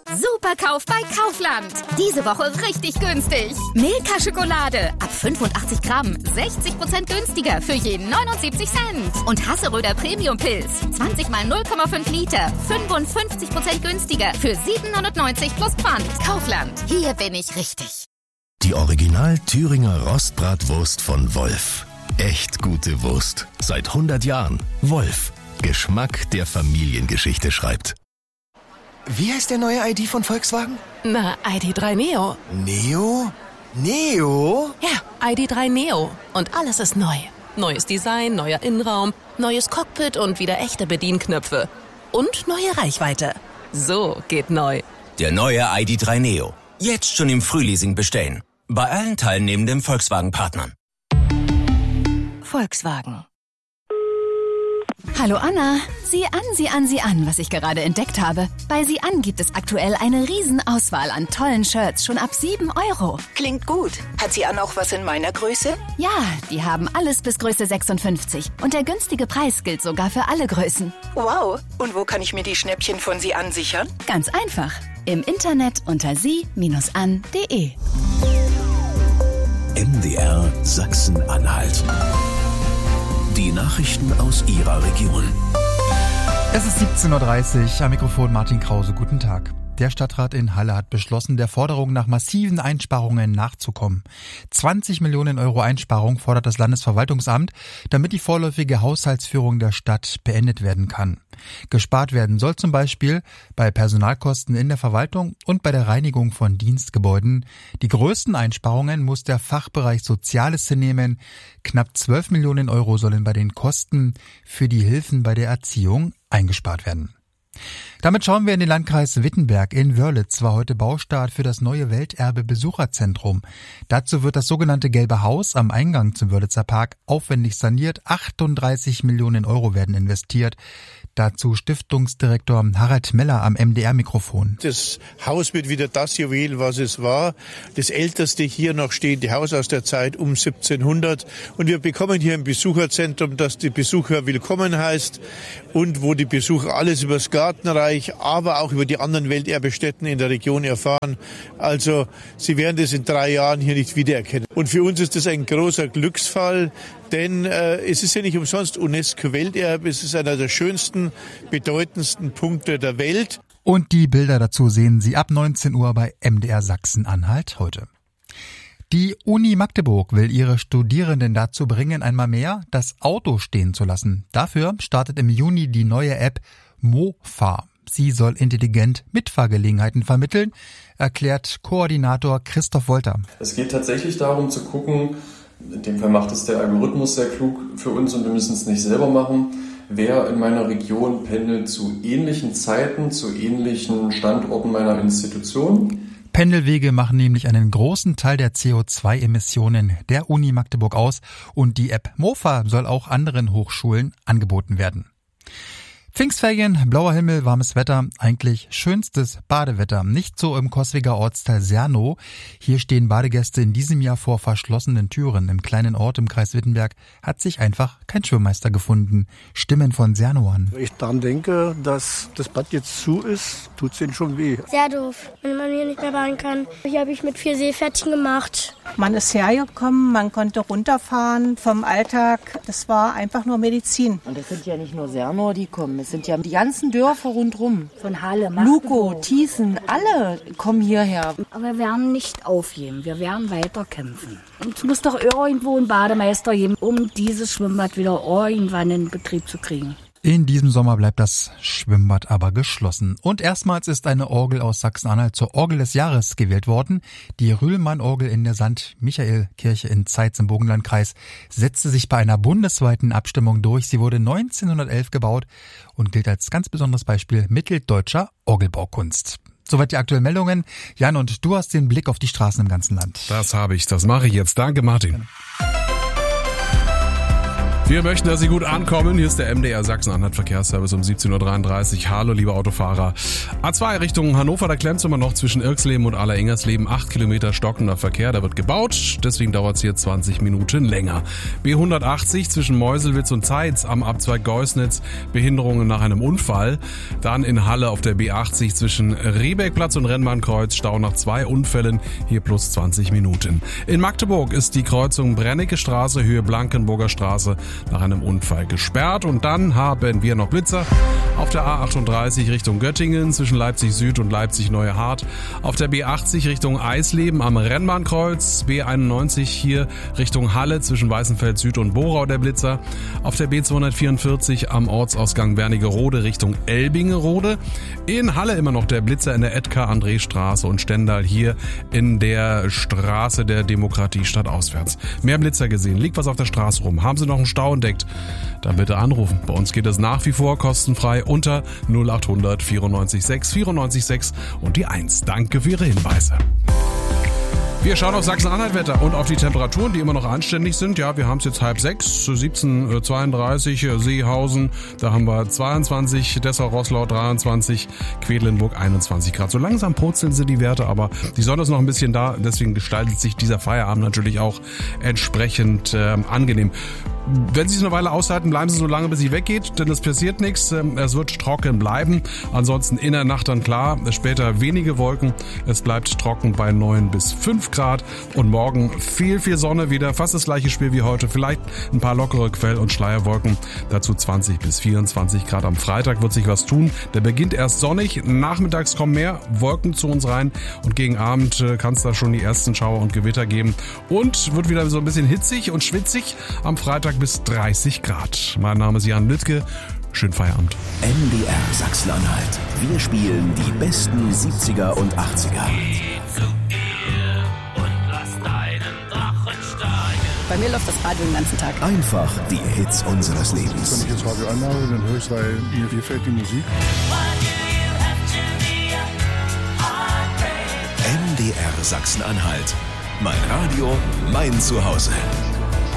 Superkauf bei Kaufland. Diese Woche richtig günstig. Milka Schokolade ab 85 Gramm, 60% günstiger für jeden 79 Cent. Und Hasseröder Premium Pilz, 20 mal 0,5 Liter, 55% günstiger für 7,90 plus Pfand. Kaufland, hier bin ich richtig. Die Original Thüringer Rostbratwurst von Wolf. Echt gute Wurst. Seit 100 Jahren. Wolf. Geschmack, der Familiengeschichte schreibt. Wie heißt der neue ID von Volkswagen? Na, ID.3 Neo. Neo? Neo? Ja, ID.3 Neo. Und alles ist neu. Neues Design, neuer Innenraum, neues Cockpit und wieder echte Bedienknöpfe. Und neue Reichweite. So geht neu. Der neue ID.3 Neo. Jetzt schon im Frühleasing bestellen. Bei allen teilnehmenden Volkswagen-Partnern. Volkswagen. Hallo Anna, sieh an, was ich gerade entdeckt habe. Bei Sie an gibt es aktuell eine Riesenauswahl an tollen Shirts, schon ab 7 Euro. Klingt gut. Hat Sie an auch was in meiner Größe? Ja, die haben alles bis Größe 56. Und der günstige Preis gilt sogar für alle Größen. Wow. Und wo kann ich mir die Schnäppchen von Sie an sichern? Ganz einfach. Im Internet unter sie-an.de. MDR Sachsen-Anhalt. Die Nachrichten aus Ihrer Region. Es ist 17.30 Uhr, am Mikrofon Martin Krause. Guten Tag. Der Stadtrat in Halle hat beschlossen, der Forderung nach massiven Einsparungen nachzukommen. 20 Millionen Euro Einsparung fordert das Landesverwaltungsamt, damit die vorläufige Haushaltsführung der Stadt beendet werden kann. Gespart werden soll zum Beispiel bei Personalkosten in der Verwaltung und bei der Reinigung von Dienstgebäuden. Die größten Einsparungen muss der Fachbereich Soziales hinnehmen. Knapp 12 Millionen Euro sollen bei den Kosten für die Hilfen bei der Erziehung eingespart werden. Damit schauen wir in den Landkreis Wittenberg. In Wörlitz war heute Baustart für das neue Welterbe-Besucherzentrum. Dazu wird das sogenannte Gelbe Haus am Eingang zum Wörlitzer Park aufwendig saniert. 38 Millionen Euro werden investiert. Dazu Stiftungsdirektor Harald Meller am MDR-Mikrofon. Das Haus wird wieder das Juwel, was es war. Das älteste hier noch stehende Haus aus der Zeit um 1700. Und wir bekommen hier ein Besucherzentrum, das die Besucher willkommen heißt und wo die Besucher alles über das Gartenreich, aber auch über die anderen Welterbestätten in der Region erfahren. Also Sie werden das in 3 Jahren hier nicht wiedererkennen. Und für uns ist das ein großer Glücksfall, denn es ist ja nicht umsonst UNESCO-Welterbe. Es ist einer der schönsten, bedeutendsten Punkte der Welt. Und die Bilder dazu sehen Sie ab 19 Uhr bei MDR Sachsen-Anhalt heute. Die Uni Magdeburg will ihre Studierenden dazu bringen, einmal mehr das Auto stehen zu lassen. Dafür startet im Juni die neue App MoFahr. Sie soll intelligent Mitfahrgelegenheiten vermitteln, erklärt Koordinator Christoph Wolter. Es geht tatsächlich darum zu gucken, in dem Fall macht es der Algorithmus sehr klug für uns und wir müssen es nicht selber machen, wer in meiner Region pendelt zu ähnlichen Zeiten, zu ähnlichen Standorten meiner Institution. Pendelwege machen nämlich einen großen Teil der CO2-Emissionen der Uni Magdeburg aus und die App MoFahr soll auch anderen Hochschulen angeboten werden. Pfingstferien, blauer Himmel, warmes Wetter, eigentlich schönstes Badewetter. Nicht so im Coswiger Ortsteil Sernow. Hier stehen Badegäste in diesem Jahr vor verschlossenen Türen. Im kleinen Ort im Kreis Wittenberg hat sich einfach kein Schwimmmeister gefunden. Stimmen von Sernowern. Wenn ich daran denke, dass das Bad jetzt zu ist, tut es ihnen schon weh. Sehr doof, wenn man hier nicht mehr baden kann. Hier habe ich mit 4 Seepferdchen gemacht. Man ist hergekommen, man konnte runterfahren vom Alltag. Das war einfach nur Medizin. Und das sind ja nicht nur Sernow, die kommen. Es sind ja die ganzen Dörfer rundherum. Von Halle, Lukow, Thiessen, alle kommen hierher. Aber wir werden nicht aufgeben, wir werden weiter kämpfen. Und es muss doch irgendwo einen Bademeister geben, um dieses Schwimmbad wieder irgendwann in Betrieb zu kriegen. In diesem Sommer bleibt das Schwimmbad aber geschlossen. Und erstmals ist eine Orgel aus Sachsen-Anhalt zur Orgel des Jahres gewählt worden. Die Rühlmann-Orgel in der St. Michael-Kirche in Zeitz im Burgenlandkreis setzte sich bei einer bundesweiten Abstimmung durch. Sie wurde 1911 gebaut und gilt als ganz besonderes Beispiel mitteldeutscher Orgelbaukunst. Soweit die aktuellen Meldungen. Jan, und du hast den Blick auf die Straßen im ganzen Land. Das habe ich, das mache ich jetzt. Danke, Martin. Wir möchten, dass Sie gut ankommen. Hier ist der MDR Sachsen-Anhalt Verkehrsservice um 17.33 Uhr. Hallo, liebe Autofahrer. A2 Richtung Hannover, da klemmt es immer noch zwischen Irksleben und Aller-Ingersleben. 8 Kilometer stockender Verkehr, da wird gebaut. Deswegen dauert es hier 20 Minuten länger. B180 zwischen Meuselwitz und Zeitz am Abzweig Geusnitz. Behinderungen nach einem Unfall. Dann in Halle auf der B80 zwischen Riebeckplatz und Rennbahnkreuz. Stau nach 2 Unfällen. Hier plus 20 Minuten. In Magdeburg ist die Kreuzung Brennecke Straße, Höhe Blankenburger Straße nach einem Unfall gesperrt. Und dann haben wir noch Blitzer auf der A38 Richtung Göttingen zwischen Leipzig Süd und Leipzig Neue Hart. Auf der B80 Richtung Eisleben am Rennbahnkreuz. B91 hier Richtung Halle zwischen Weißenfeld Süd und Borau der Blitzer. Auf der B244 am Ortsausgang Wernigerode Richtung Elbingerode. In Halle immer noch der Blitzer in der Edgar-André-Straße und Stendal hier in der Straße der Demokratie stadtauswärts. Mehr Blitzer gesehen. Liegt was auf der Straße rum? Haben Sie noch einen Stau entdeckt? Dann bitte anrufen. Bei uns geht es nach wie vor kostenfrei unter 0800 94 6 94 6 und die 1. Danke für Ihre Hinweise. Wir schauen auf Sachsen-Anhalt-Wetter und auf die Temperaturen, die immer noch anständig sind. Ja, wir haben es jetzt 5:30, 17:32, Seehausen, da haben wir 22, Dessau-Roßlau 23, Quedlinburg 21 Grad. So langsam purzeln sie die Werte, aber die Sonne ist noch ein bisschen da, deswegen gestaltet sich dieser Feierabend natürlich auch entsprechend angenehm. Wenn Sie es eine Weile aushalten, bleiben Sie so lange, bis sie weggeht, denn es passiert nichts. Es wird trocken bleiben. Ansonsten in der Nacht dann klar, später wenige Wolken. Es bleibt trocken bei 9 bis 5 Grad. Und morgen viel Sonne wieder. Fast das gleiche Spiel wie heute. Vielleicht ein paar lockere Quell- und Schleierwolken. Dazu 20 bis 24 Grad. Am Freitag wird sich was tun. Der beginnt erst sonnig. Nachmittags kommen mehr Wolken zu uns rein. Und gegen Abend kann es da schon die ersten Schauer und Gewitter geben. Und wird wieder so ein bisschen hitzig und schwitzig. Am Freitag bis 30 Grad. Mein Name ist Jan Lüttke. Schönen Feierabend. MDR Sachsen-Anhalt. Wir spielen die besten 70er und 80er. Bei mir läuft das Radio den ganzen Tag. Einfach die Hits unseres Lebens. Wenn ich jetzt Radio anmache, dann höre ich es, weil mir gefällt die Musik. MDR Sachsen-Anhalt. Mein Radio, mein Zuhause.